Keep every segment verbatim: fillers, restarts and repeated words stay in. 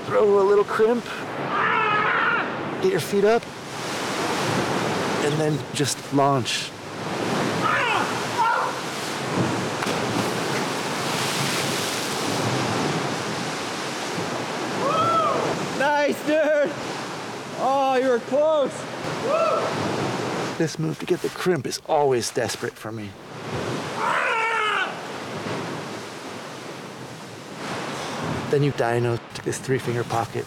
throw a little crimp, get your feet up, and then just launch. Nice, dude! Oh, you were close. This move to get the crimp is always desperate for me. Then you dyno to this three-finger pocket.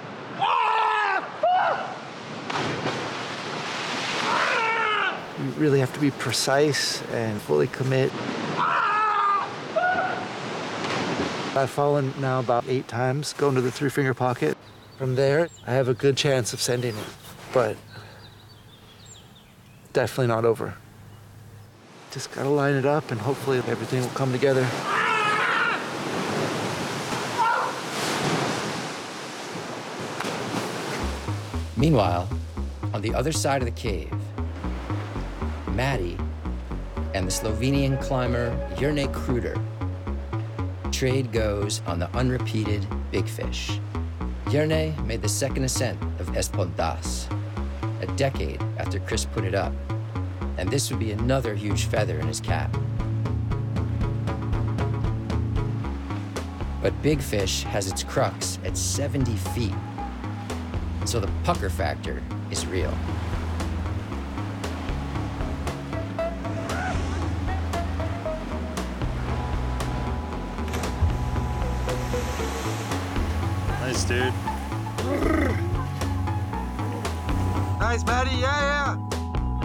You really have to be precise and fully commit. I've fallen now about eight times going to the three-finger pocket. From there, I have a good chance of sending it, but definitely not over. Just gotta line it up and hopefully everything will come together. Meanwhile, on the other side of the cave, Maddie and the Slovenian climber Jernej Kruder trade goes on the unrepeated Big Fish. Jernej made the second ascent of Espont Das, a decade after Chris put it up, and this would be another huge feather in his cap. But Big Fish has its crux at seventy feet, so the pucker factor is real. Nice, dude. Nice, Maddie, yeah, yeah.